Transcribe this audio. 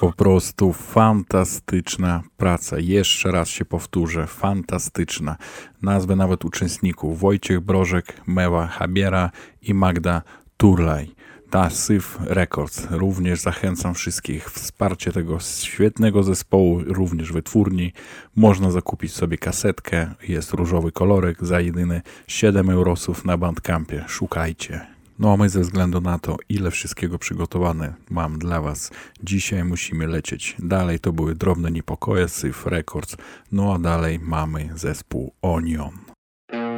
Po prostu fantastyczna praca. Jeszcze raz się powtórzę, fantastyczna. Nazwę nawet uczestników: Wojciech Brożek, Mewa Habiera i Magda Turlaj. Syf Records. Również zachęcam wszystkich. Wsparcie tego świetnego zespołu, również wytwórni. Można zakupić sobie kasetkę. Jest różowy kolorek za jedyne 7 eurosów na Bandcampie. Szukajcie. No a my ze względu na to, ile wszystkiego przygotowane mam dla Was, dzisiaj musimy lecieć dalej. To były Drobne Niepokoje, Syf Records. No a dalej mamy zespół Onion.